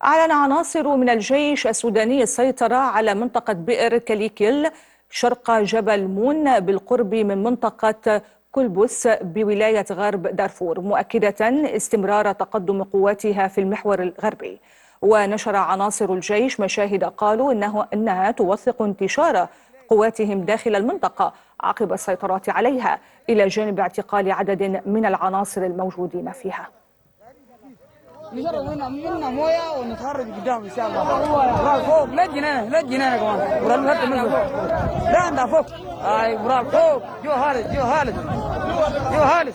أعلن عناصر من الجيش السوداني السيطرة على منطقة بئر كليكيل شرق جبل مون بالقرب من منطقة كلبس بولاية غرب دارفور، مؤكدة استمرار تقدم قواتها في المحور الغربي. ونشر عناصر الجيش مشاهد قالوا إنها توثق انتشار قواتهم داخل المنطقة عقب السيطرة عليها، إلى جانب اعتقال عدد من العناصر الموجودين فيها. نشرب منا مويه ونتحرك قدام ان شاء الله. فوق لا جنانه لا جنانه كمان ورا لا عندها فوق. اي برافو فوق جو هالد جو هالد جو هالد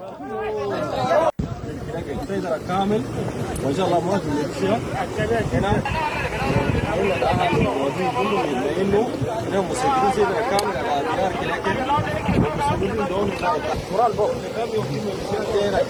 السيطرة كامل وان شاء الله موافق للاشياء هنا قلنا الاهل الموجودين كلهم لانه هم مسيطرين سيطرة كامل على ديار كلاكل والمسؤولين دول مرال فوق كم يوم هنا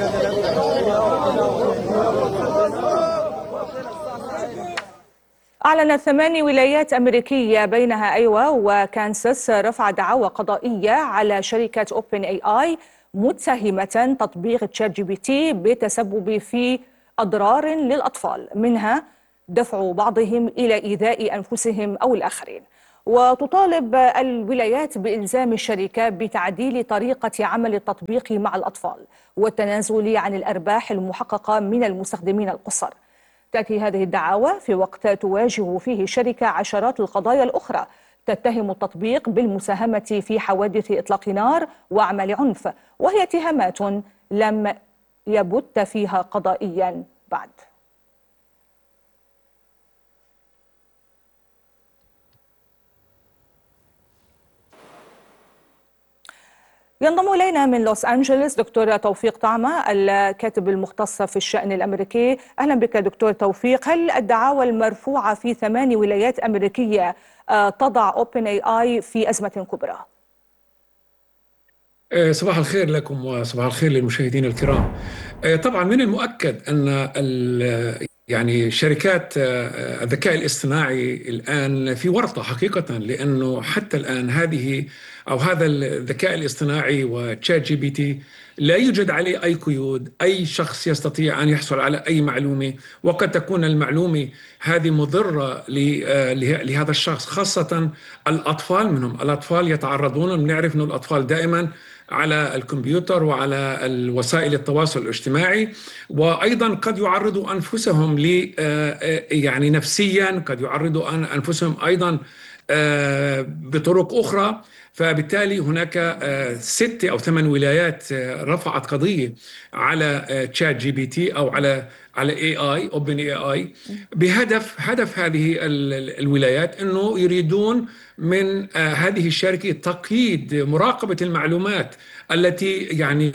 أعلنت 8 ولايات أمريكية بينها أيوا وكانساس رفع دعوى قضائية على شركة أوبن اي اي متهمة تطبيق تشات جي بي تي بالتسبب في أضرار للأطفال، منها دفع بعضهم إلى إيذاء أنفسهم أو الآخرين. وتطالب الولايات بإلزام الشركة بتعديل طريقة عمل التطبيق مع الأطفال والتنازل عن الأرباح المحققة من المستخدمين القُصّر. تأتي هذه الدعاوى في وقت تواجه فيه الشركة عشرات القضايا الأخرى تتهم التطبيق بالمساهمة في حوادث إطلاق نار وأعمال عنف، وهي اتهامات لم يبت فيها قضائيا بعد. ينضم إلينا من لوس أنجلوس دكتور توفيق طعمة الكاتب المختص في الشأن الأمريكي. أهلا بك دكتور توفيق. هل الدعاوى المرفوعة في 8 ولايات أمريكية تضع أوبن اي اي في أزمة كبرى؟ صباح الخير لكم وصباح الخير للمشاهدين الكرام. طبعا من المؤكد أن يعني شركات الذكاء الاصطناعي الآن في ورطة حقيقة، لأنه حتى الآن هذا الذكاء الاصطناعي وتشات جي بي تي لا يوجد عليه أي قيود. أي شخص يستطيع أن يحصل على أي معلومة، وقد تكون المعلومة هذه مضرة لهذا الشخص، خاصة الأطفال منهم. الأطفال يتعرضون، بنعرف أن الأطفال دائما على الكمبيوتر وعلى وسائل التواصل الاجتماعي، وأيضا قد يعرضوا أنفسهم يعني نفسيا، قد يعرضوا أنفسهم أيضا بطرق أخرى. فبالتالي هناك 6 أو 8 ولايات رفعت قضية على تشات جي بي تي أو على اي اي اوبن اي اي بهدف هذه الولايات انه يريدون من هذه الشركه تقييد مراقبه المعلومات التي يعني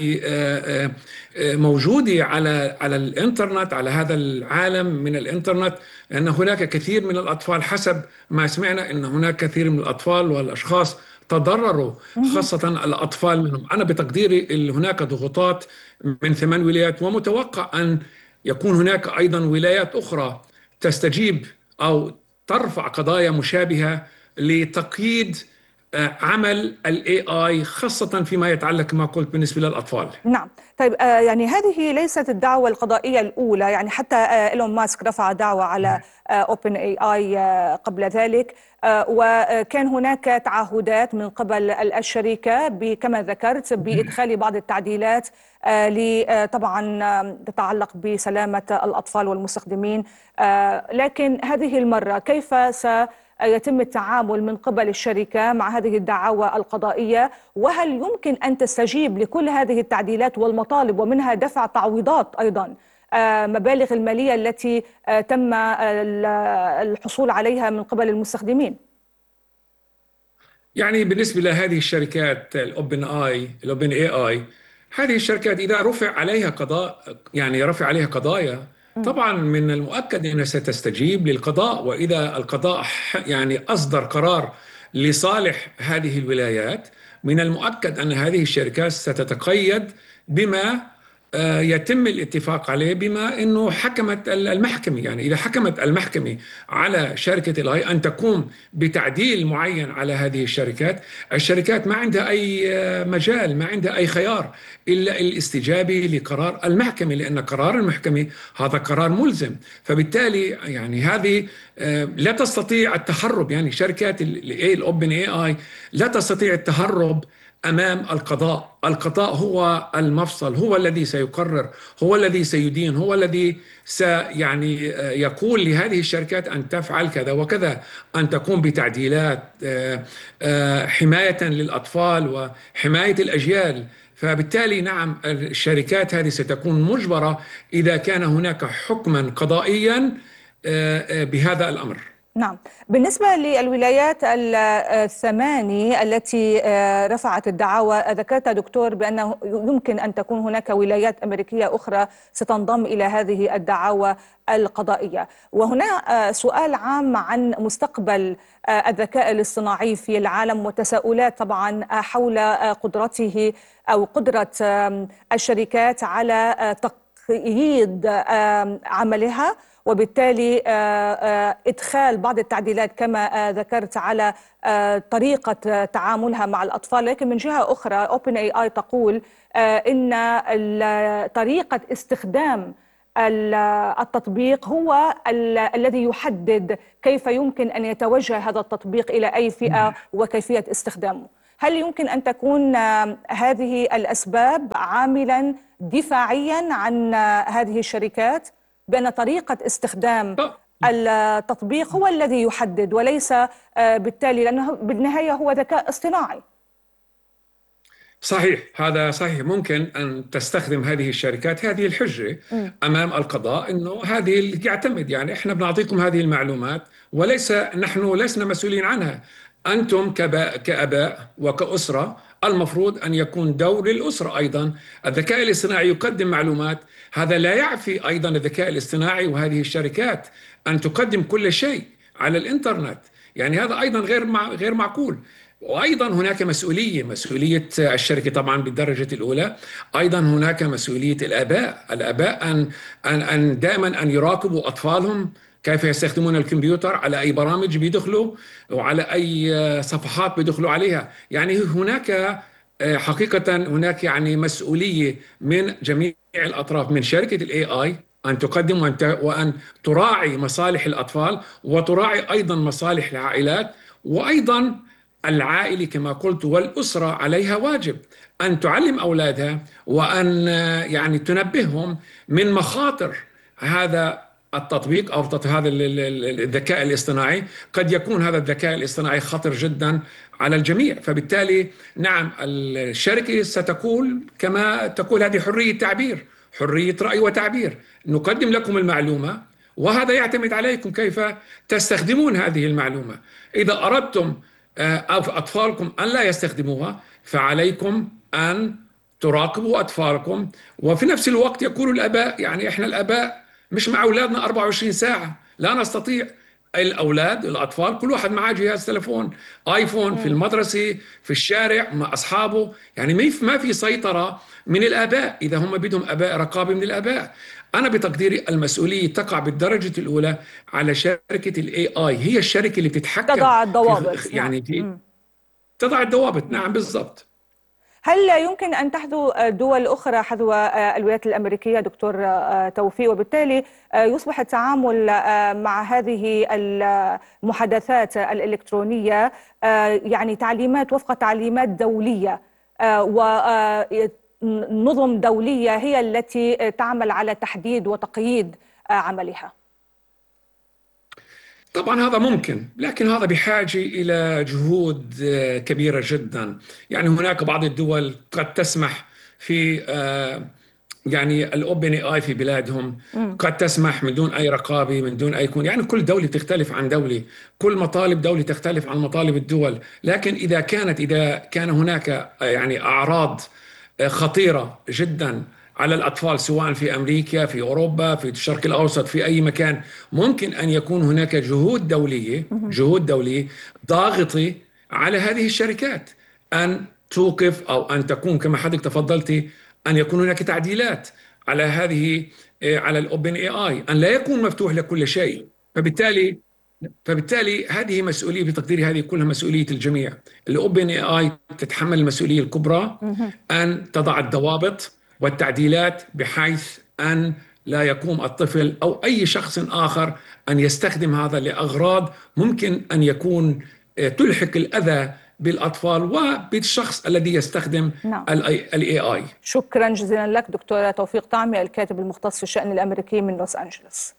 موجوده على الانترنت، على هذا العالم من الانترنت، لان هناك كثير من الاطفال، حسب ما سمعنا ان هناك كثير من الاطفال والاشخاص تضرروا، خاصة الأطفال منهم. أنا بتقديري هناك ضغوطات من 8 ولايات، ومتوقع أن يكون هناك أيضا ولايات أخرى تستجيب أو ترفع قضايا مشابهة لتقييد عمل الاي اي، خاصة فيما يتعلق كما قلت بالنسبة للأطفال. نعم، طيب يعني هذه ليست الدعوة القضائية الأولى، يعني حتى إيلون ماسك رفع دعوة على اوبن اي اي قبل ذلك، وكان هناك تعهدات من قبل الشركة كما ذكرت بإدخال بعض التعديلات طبعا تتعلق بسلامة الأطفال والمستخدمين. لكن هذه المرة كيف سيتم التعامل من قبل الشركة مع هذه الدعاوى القضائية؟ وهل يمكن أن تستجيب لكل هذه التعديلات والمطالب، ومنها دفع تعويضات أيضا مبالغ المالية التي تم الحصول عليها من قبل المستخدمين؟ يعني بالنسبة لهذه الشركات الأوبن اي اي، هذه الشركات إذا رفع عليها رفع عليها قضايا، طبعا من المؤكد أنها ستستجيب للقضاء. وإذا القضاء يعني أصدر قرار لصالح هذه الولايات، من المؤكد أن هذه الشركات ستتقيد بما يتم الاتفاق عليه بما أنه حكمت المحكمة. يعني إذا حكمت المحكمة على شركة الاي أن تقوم بتعديل معين على هذه الشركات ما عندها أي مجال، ما عندها أي خيار إلا الاستجابة لقرار المحكمة، لأن قرار المحكمة هذا قرار ملزم. فبالتالي يعني هذه لا تستطيع التهرب، يعني شركات الأوبن اي اي لا تستطيع التهرب أمام القضاء. القضاء هو المفصل، هو الذي سيقرر، هو الذي سيدين، هو الذي يعني يقول لهذه الشركات أن تفعل كذا وكذا، أن تقوم بتعديلات حماية للأطفال وحماية الأجيال. فبالتالي نعم الشركات هذه ستكون مجبرة إذا كان هناك حكما قضائيا بهذا الأمر. نعم. بالنسبة للولايات الثماني التي رفعت الدعاوى، ذكرت دكتور بأنه يمكن أن تكون هناك ولايات أمريكية أخرى ستنضم إلى هذه الدعاوى القضائية. وهنا سؤال عام عن مستقبل الذكاء الاصطناعي في العالم، وتساؤلات طبعا حول قدرته أو قدرة الشركات على تقييد عملها، وبالتالي إدخال بعض التعديلات كما ذكرت على طريقة تعاملها مع الأطفال. لكن من جهة أخرى OpenAI تقول إن طريقة استخدام التطبيق هو الذي يحدد كيف يمكن أن يتوجه هذا التطبيق إلى أي فئة وكيفية استخدامه. هل يمكن أن تكون هذه الأسباب عاملا دفاعيا عن هذه الشركات، بأن طريقة استخدام التطبيق هو الذي يحدد وليس بالتالي، لأنه بالنهاية هو ذكاء اصطناعي؟ صحيح، هذا صحيح. ممكن أن تستخدم هذه الشركات هذه الحجة أمام القضاء أنه هذه يعتمد، يعني إحنا بنعطيكم هذه المعلومات وليس نحن لسنا مسؤولين عنها. أنتم كأباء وكأسرة المفروض أن يكون دور للأسرة أيضا. الذكاء الاصطناعي يقدم معلومات، هذا لا يعفي أيضا الذكاء الاصطناعي وهذه الشركات أن تقدم كل شيء على الإنترنت. يعني هذا أيضا غير معقول. وأيضا هناك مسؤولية الشركة طبعا بالدرجة الأولى. أيضا هناك مسؤولية الآباء أن دائما أن يراقبوا أطفالهم كيف يستخدمون الكمبيوتر، على أي برامج بيدخلوا وعلى أي صفحات بيدخلوا عليها. يعني هناك حقيقة هناك يعني مسؤولية من جميع الأطراف، من شركة الاي اي أن تقدم وأن تراعي مصالح الأطفال وتراعي أيضا مصالح العائلات، وأيضا العائلة كما قلت والأسرة عليها واجب أن تعلم أولادها وأن يعني تنبههم من مخاطر هذا التطبيق أو هذا الذكاء الاصطناعي. قد يكون هذا الذكاء الاصطناعي خطر جدا على الجميع. فبالتالي نعم الشركة ستقول كما تقول هذه حرية تعبير، حرية رأي وتعبير، نقدم لكم المعلومة وهذا يعتمد عليكم كيف تستخدمون هذه المعلومة. إذا أردتم أطفالكم أن لا يستخدموها فعليكم أن تراقبوا أطفالكم. وفي نفس الوقت يقول الآباء، يعني إحنا الآباء مش مع أولادنا 24 ساعة، لا نستطيع. الأطفال كل واحد معاه جهاز تلفون، آيفون، في المدرسة، في الشارع مع أصحابه. يعني ما في سيطرة من الآباء إذا هم بدهم آباء رقابة من الآباء. أنا بتقديري المسؤولية تقع بالدرجة الأولى على شركة الاي اي، هي الشركة اللي بتتحكم تضع الضوابط. يعني تضع الضوابط. نعم بالضبط. هل يمكن أن تحذو دول أخرى حذو الولايات الأمريكية دكتور توفيق، وبالتالي يصبح التعامل مع هذه المحادثات الإلكترونية يعني تعليمات وفق تعليمات دولية ونظم دولية هي التي تعمل على تحديد وتقييد عملها؟ طبعا هذا ممكن، لكن هذا بحاجة إلى جهود كبيرة جدا. يعني هناك بعض الدول قد تسمح في يعني الأوبن اي في بلادهم قد تسمح من دون أي رقابة، من دون أي يعني كل دولة تختلف عن دولة، كل مطالب دولة تختلف عن مطالب الدول. لكن إذا كان هناك يعني أعراض خطيرة جدا على الأطفال سواء في أمريكا، في أوروبا، في الشرق الأوسط، في أي مكان، ممكن أن يكون هناك جهود دولية ضاغطة على هذه الشركات أن توقف أو أن تكون كما حضرتك تفضلتي أن يكون هناك تعديلات على على الأوبن اي اي، أن لا يكون مفتوح لكل شيء. فبالتالي هذه مسؤولية، بتقديري هذه كلها مسؤولية الجميع. الأوبن اي اي تتحمل المسؤولية الكبرى أن تضع الضوابط والتعديلات بحيث أن لا يقوم الطفل أو أي شخص آخر أن يستخدم هذا لأغراض ممكن أن يكون تلحق الأذى بالأطفال وبالشخص الذي يستخدم الاي اي. شكرا جزيلا لك دكتور توفيق طعمي، الكاتب المختص في الشأن الأمريكي من لوس أنجلوس.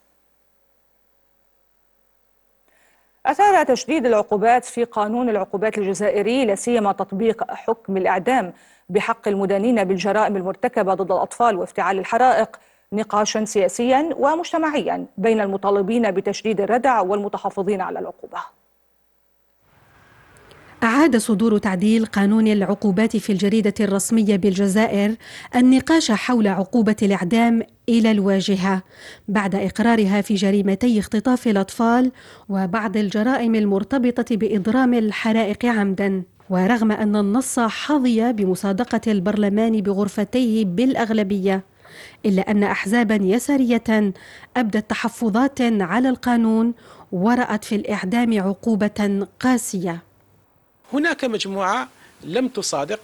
أثار تشديد العقوبات في قانون العقوبات الجزائري، لا سيما تطبيق حكم الإعدام بحق المدانين بالجرائم المرتكبة ضد الأطفال وافتعال الحرائق، نقاشا سياسيا ومجتمعيا بين المطالبين بتشديد الردع والمتحفظين على العقوبة. أعاد صدور تعديل قانون العقوبات في الجريدة الرسمية بالجزائر النقاش حول عقوبة الإعدام إلى الواجهة بعد إقرارها في جريمتي اختطاف الأطفال وبعض الجرائم المرتبطة بإضرام الحرائق عمدا. ورغم أن النص حظي بمصادقة البرلمان بغرفتيه بالأغلبية، إلا أن أحزابا يسارية أبدت تحفظات على القانون ورأت في الإعدام عقوبة قاسية. هناك مجموعة لم تصادق،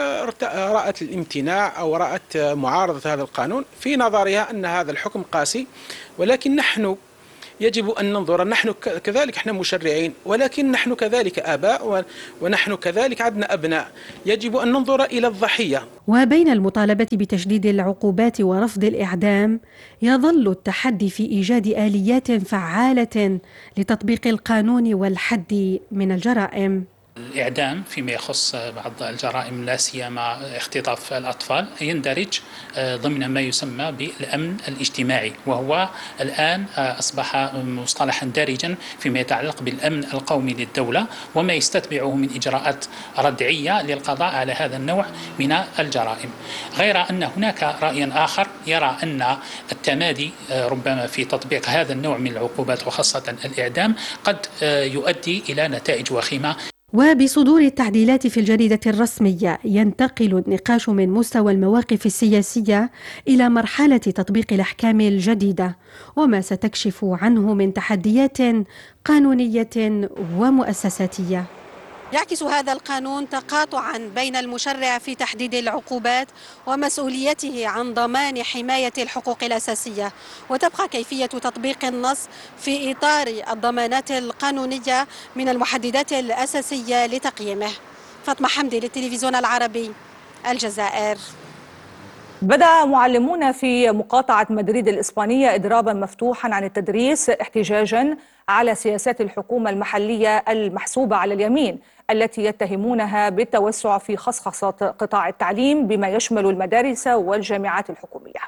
رأت الامتناع أو رأت معارضة هذا القانون، في نظرها أن هذا الحكم قاسي. ولكن نحن يجب أن ننظر، نحن كذلك احنا مشرعين، ولكن نحن كذلك آباء ونحن كذلك عندنا أبناء، يجب أن ننظر إلى الضحية. وبين المطالبة بتشديد العقوبات ورفض الإعدام، يظل التحدي في إيجاد آليات فعالة لتطبيق القانون والحد من الجرائم. الإعدام فيما يخص بعض الجرائم لا سيما اختطاف الأطفال يندرج ضمن ما يسمى بالأمن الاجتماعي، وهو الآن أصبح مصطلحا دارجا فيما يتعلق بالأمن القومي للدولة وما يستتبعه من إجراءات ردعية للقضاء على هذا النوع من الجرائم. غير أن هناك رأي آخر يرى أن التمادي ربما في تطبيق هذا النوع من العقوبات وخاصة الإعدام قد يؤدي إلى نتائج وخيمة. وبصدور التعديلات في الجريدة الرسمية ينتقل النقاش من مستوى المواقف السياسية إلى مرحلة تطبيق الأحكام الجديدة وما ستكشف عنه من تحديات قانونية ومؤسساتية. يعكس هذا القانون تقاطعا بين المشرع في تحديد العقوبات ومسؤوليته عن ضمان حماية الحقوق الأساسية، وتبقى كيفية تطبيق النص في إطار الضمانات القانونية من المحددات الأساسية لتقييمه. فاطمة حمدي للتلفزيون العربي، الجزائر. بدأ معلمون في مقاطعة مدريد الإسبانية إضرابا مفتوحا عن التدريس احتجاجا على سياسات الحكومة المحلية المحسوبة على اليمين التي يتهمونها بالتوسع في خصخصة قطاع التعليم بما يشمل المدارس والجامعات الحكومية.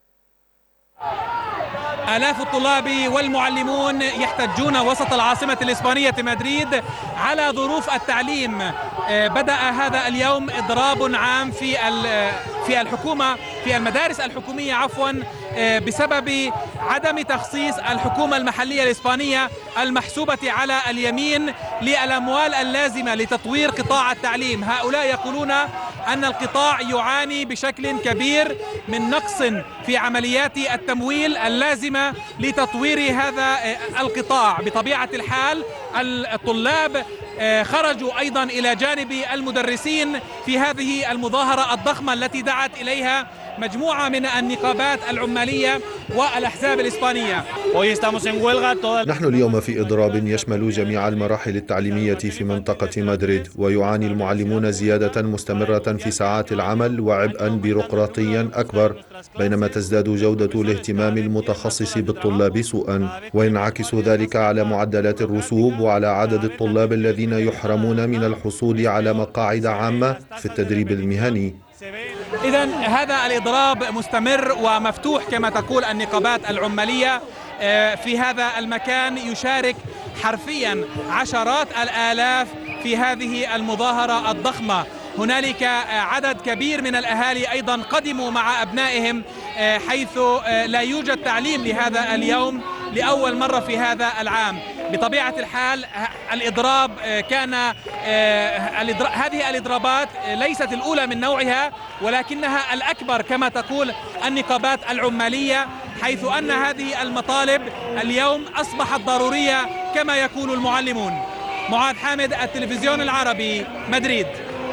آلاف الطلاب والمعلمون يحتجون وسط العاصمة الإسبانية مدريد على ظروف التعليم. بدأ هذا اليوم إضراب عام في الحكومة في المدارس الحكومية بسبب عدم تخصيص الحكومة المحلية الإسبانية المحسوبة على اليمين للأموال اللازمة لتطوير قطاع التعليم. هؤلاء يقولون أن القطاع يعاني بشكل كبير من نقص في عمليات التمويل اللازمة لتطوير هذا القطاع. بطبيعة الحال الطلاب خرجوا أيضا إلى جانب المدرسين في هذه المظاهرة الضخمة التي دعت إليها مجموعة من النقابات العمالية والأحزاب الإسبانية. نحن اليوم في إضراب يشمل جميع المراحل التعليمية في منطقة مدريد، ويعاني المعلمون زيادة مستمرة في ساعات العمل وعبئا بيروقراطيا أكبر، بينما تزداد جودة الاهتمام المتخصص بالطلاب سوءا، وينعكس ذلك على معدلات الرسوب وعلى عدد الطلاب الذين يحرمون من الحصول على مقاعد عامة في التدريب المهني. إذن هذا الإضراب مستمر ومفتوح كما تقول النقابات العمالية. في هذا المكان يشارك حرفيا عشرات الآلاف في هذه المظاهرة الضخمة. هنالك عدد كبير من الأهالي أيضا قدموا مع أبنائهم حيث لا يوجد تعليم لهذا اليوم لأول مرة في هذا العام. بطبيعة الحال الإضراب كان هذه الإضرابات ليست الأولى من نوعها، ولكنها الأكبر كما تقول النقابات العمالية، حيث أن هذه المطالب اليوم أصبحت ضرورية كما يقول المعلمون. معاذ حامد، التلفزيون العربي، مدريد.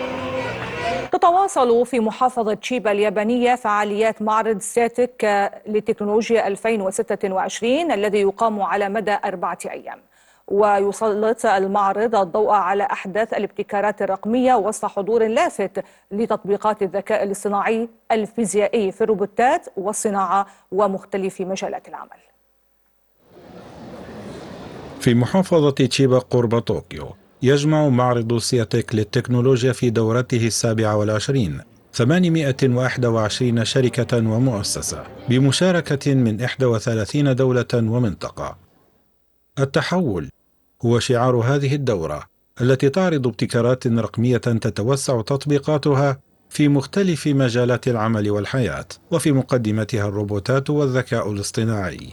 تتواصل في محافظة تشيبا اليابانية فعاليات معرض سياتك للتكنولوجيا 2026 الذي يقام على مدى 4 أيام، ويسلط المعرض الضوء على أحدث الابتكارات الرقمية وسط حضور لافت لتطبيقات الذكاء الاصطناعي الفيزيائي في الروبوتات والصناعة ومختلف مجالات العمل. في محافظة تشيبا قرب طوكيو يجمع معرض سياتك للتكنولوجيا في دورته 27 821 شركة ومؤسسة بمشاركة من 31 دولة ومنطقة. التحول هو شعار هذه الدورة التي تعرض ابتكارات رقمية تتوسع تطبيقاتها في مختلف مجالات العمل والحياة، وفي مقدمتها الروبوتات والذكاء الاصطناعي.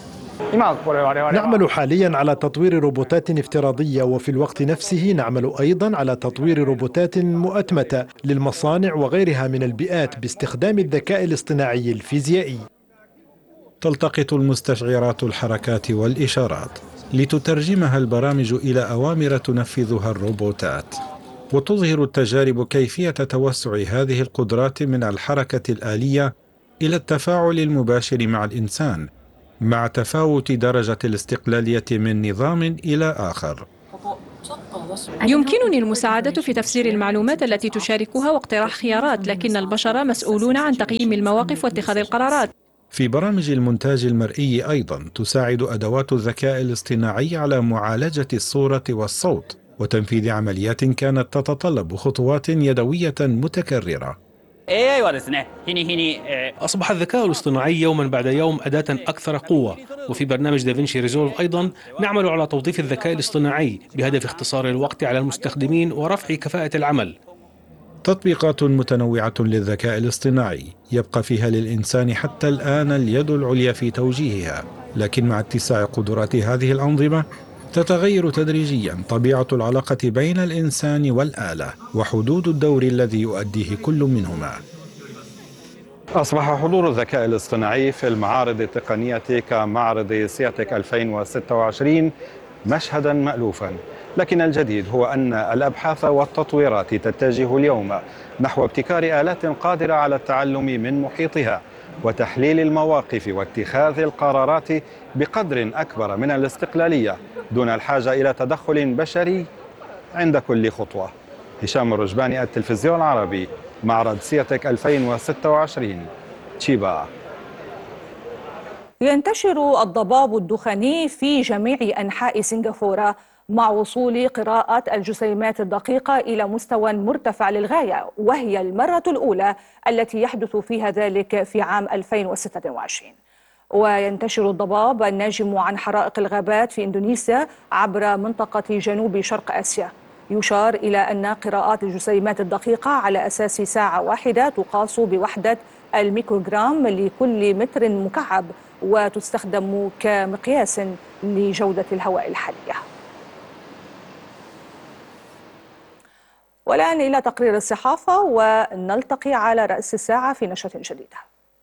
نعمل حاليا على تطوير روبوتات افتراضية، وفي الوقت نفسه نعمل أيضا على تطوير روبوتات مؤتمتة للمصانع وغيرها من البيئات باستخدام الذكاء الاصطناعي الفيزيائي. تلتقط المستشعرات الحركات والإشارات لتترجمها البرامج إلى أوامر تنفذها الروبوتات، وتظهر التجارب كيفية توسع هذه القدرات من الحركة الآلية إلى التفاعل المباشر مع الإنسان، مع تفاوت درجة الاستقلالية من نظام إلى آخر. يمكنني المساعدة في تفسير المعلومات التي تشاركها واقتراح خيارات، لكن البشر مسؤولون عن تقييم المواقف واتخاذ القرارات. في برامج المونتاج المرئي أيضا تساعد أدوات الذكاء الاصطناعي على معالجة الصورة والصوت وتنفيذ عمليات كانت تتطلب خطوات يدوية متكررة. أصبح الذكاء الاصطناعي يوما بعد يوم أداة أكثر قوة، وفي برنامج دافنشي ريزولف أيضا نعمل على توظيف الذكاء الاصطناعي بهدف اختصار الوقت على المستخدمين ورفع كفاءة العمل. تطبيقات متنوعة للذكاء الاصطناعي يبقى فيها للإنسان حتى الآن اليد العليا في توجيهها، لكن مع اتساع قدرات هذه الأنظمة تتغير تدريجيا طبيعة العلاقة بين الإنسان والآلة وحدود الدور الذي يؤديه كل منهما. أصبح حضور الذكاء الاصطناعي في المعارض التقنية كمعرض سياتك 2026 مشهدا مألوفا، لكن الجديد هو أن الأبحاث والتطويرات تتجه اليوم نحو ابتكار آلات قادرة على التعلم من محيطها وتحليل المواقف واتخاذ القرارات بقدر أكبر من الاستقلالية دون الحاجة إلى تدخل بشري عند كل خطوة. هشام الرجباني، التلفزيون العربي، معرض سياتك 2026 تشيبا. ينتشر الضباب الدخاني في جميع أنحاء سنغافورة مع وصول قراءة الجسيمات الدقيقة إلى مستوى مرتفع للغاية، وهي المرة الأولى التي يحدث فيها ذلك في عام 2026. وينتشر الضباب الناجم عن حرائق الغابات في إندونيسيا عبر منطقة جنوب شرق آسيا. يشار إلى أن قراءات الجسيمات الدقيقة على أساس ساعة واحدة تقاس بوحدة الميكروغرام لكل متر مكعب، وتستخدم كمقياس لجودة الهواء الحالية. والآن إلى تقرير الصحافة، ونلتقي على رأس الساعة في نشرة جديدة.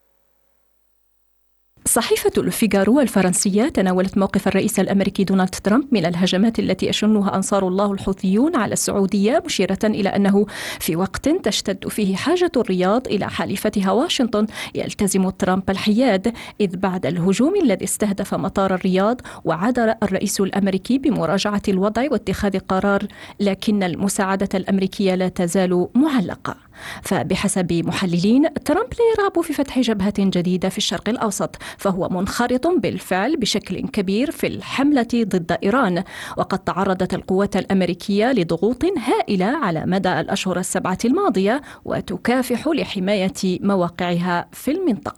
صحيفة الفيغارو الفرنسية تناولت موقف الرئيس الأمريكي دونالد ترامب من الهجمات التي يشنها أنصار الله الحوثيون على السعودية، مشيرة إلى أنه في وقت تشتد فيه حاجة الرياض إلى حليفتها واشنطن يلتزم ترامب الحياد، إذ بعد الهجوم الذي استهدف مطار الرياض وعد الرئيس الأمريكي بمراجعة الوضع واتخاذ قرار، لكن المساعدة الأمريكية لا تزال معلقة. فبحسب محللين ترامب لا يرغب في فتح جبهة جديدة في الشرق الأوسط، فهو منخرط بالفعل بشكل كبير في الحملة ضد إيران، وقد تعرضت القوات الأمريكية لضغوط هائلة على مدى الأشهر 7 الماضية وتكافح لحماية مواقعها في المنطقة.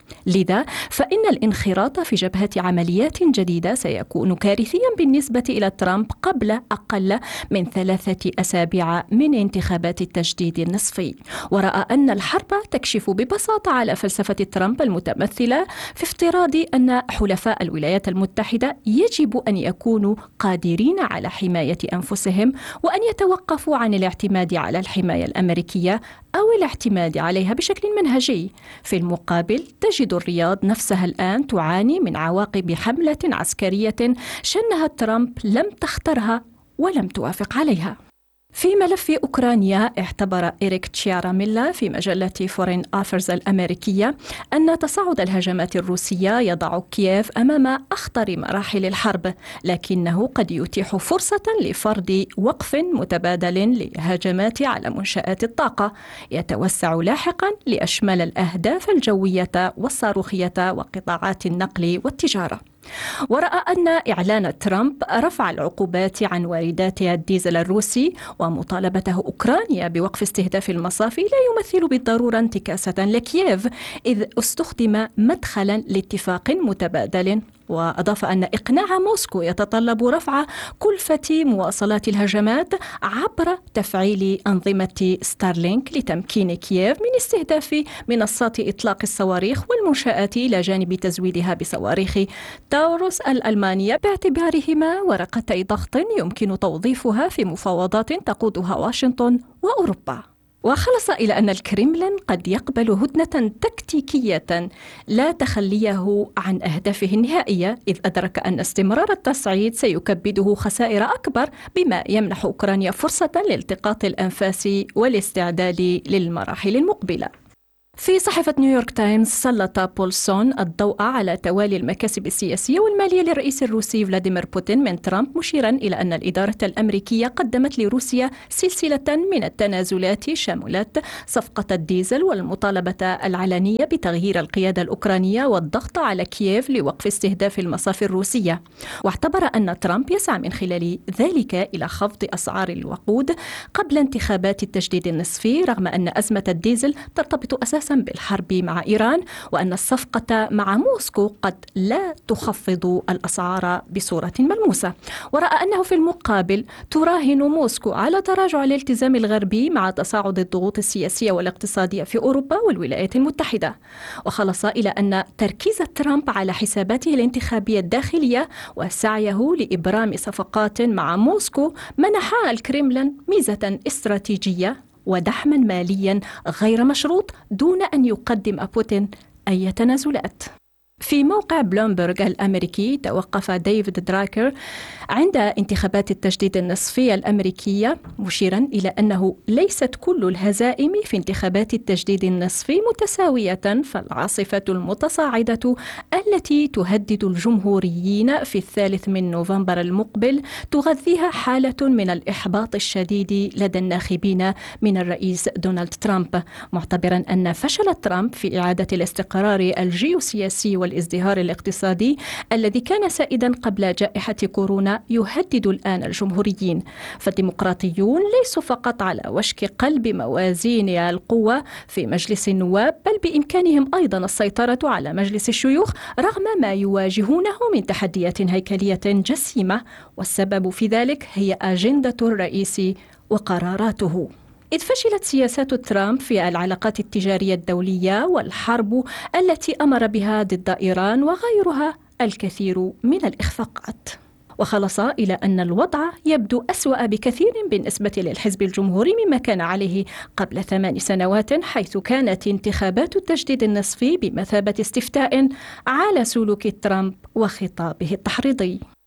لذا فإن الانخراط في جبهة عمليات جديدة سيكون كارثيا بالنسبة إلى ترامب قبل أقل من 3 أسابيع من انتخابات التجديد النصفي. ورأى أن الحرب تكشف ببساطة على فلسفة ترامب المتمثلة في افتراض أن حلفاء الولايات المتحدة يجب أن يكونوا قادرين على حماية أنفسهم وأن يتوقفوا عن الاعتماد على الحماية الأمريكية أو الاعتماد عليها بشكل منهجي. في المقابل تجد الرياض نفسها الآن تعاني من عواقب حملة عسكرية شنها ترامب لم تخترها ولم توافق عليها. في ملف أوكرانيا اعتبر إريك تشياراميلا في مجلة فورين أفيرز الأمريكية أن تصاعد الهجمات الروسية يضع كييف أمام أخطر مراحل الحرب، لكنه قد يتيح فرصة لفرض وقف متبادل للهجمات على منشآت الطاقة يتوسع لاحقا ليشمل الأهداف الجوية والصاروخية وقطاعات النقل والتجارة. ورأى أن إعلان ترامب رفع العقوبات عن واردات الديزل الروسي ومطالبته أوكرانيا بوقف استهداف المصافي لا يمثل بالضرورة انتكاسة لكييف، إذ استخدم مدخلا لاتفاق متبادل. وأضاف أن إقناع موسكو يتطلب رفع كلفة مواصلات الهجمات عبر تفعيل أنظمة ستارلينك لتمكين كييف من استهداف منصات إطلاق الصواريخ والمنشآت إلى جانب تزويدها بصواريخ تاوروس الألمانية باعتبارهما ورقتي ضغط يمكن توظيفها في مفاوضات تقودها واشنطن وأوروبا. وخلص إلى أن الكرملين قد يقبل هدنة تكتيكية لا تخليه عن أهدافه النهائية، إذ أدرك أن استمرار التصعيد سيكبده خسائر أكبر، بما يمنح أوكرانيا فرصة لالتقاط الأنفاس والاستعداد للمراحل المقبلة. في صحيفة نيويورك تايمز سلط بولسون الضوء على توالي المكاسب السياسية والمالية للرئيس الروسي فلاديمير بوتين من ترامب، مشيرا إلى أن الإدارة الأمريكية قدمت لروسيا سلسلة من التنازلات شملت صفقة الديزل والمطالبة العلنية بتغيير القيادة الأوكرانية والضغط على كييف لوقف استهداف المصافي الروسية. واعتبر أن ترامب يسعى من خلال ذلك إلى خفض أسعار الوقود قبل انتخابات التجديد النصفي، رغم أن أزمة الديزل ترتبط أساسا بالحرب مع إيران، وأن الصفقة مع موسكو قد لا تخفض الأسعار بصورة ملموسة. ورأى أنه في المقابل تراهن موسكو على تراجع الالتزام الغربي مع تصاعد الضغوط السياسية والاقتصادية في أوروبا والولايات المتحدة. وخلص إلى أن تركيز ترامب على حساباته الانتخابية الداخلية وسعيه لإبرام صفقات مع موسكو منح الكرملين ميزة استراتيجية ودعما ماليا غير مشروط دون أن يقدم بوتين أي تنازلات. في موقع بلومبرغ الأمريكي توقف ديفيد دراكر عند انتخابات التجديد النصفي الأمريكية، مشيرا إلى أنه ليست كل الهزائم في انتخابات التجديد النصفي متساوية، فالعاصفة المتصاعدة التي تهدد الجمهوريين في 3 نوفمبر المقبل تغذيها حالة من الإحباط الشديد لدى الناخبين من الرئيس دونالد ترامب، معتبرا أن فشل ترامب في إعادة الاستقرار الجيوسياسي والازدهار الاقتصادي الذي كان سائدا قبل جائحة كورونا يهدد الآن الجمهوريين. فالديمقراطيون ليسوا فقط على وشك قلب موازين القوة في مجلس النواب، بل بإمكانهم أيضا السيطرة على مجلس الشيوخ رغم ما يواجهونه من تحديات هيكلية جسيمة، والسبب في ذلك هي أجندة الرئيس وقراراته. إذ فشلت سياسات ترامب في العلاقات التجارية الدولية والحرب التي أمر بها ضد إيران وغيرها الكثير من الإخفاقات. وخلص إلى أن الوضع يبدو أسوأ بكثير بالنسبة للحزب الجمهوري مما كان عليه قبل 8 سنوات، حيث كانت انتخابات التجديد النصفي بمثابة استفتاء على سلوك ترامب وخطابه التحريضي.